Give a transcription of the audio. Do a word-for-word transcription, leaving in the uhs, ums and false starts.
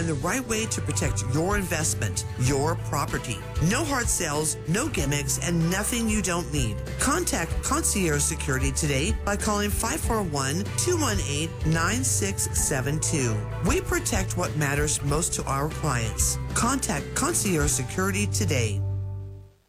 find the right way to protect your investment, your property. No hard sales, no gimmicks, and nothing you don't need. Contact Concierge Security today by calling five four one, two one eight, nine six seven two. We protect what matters most to our clients. Contact Concierge Security today.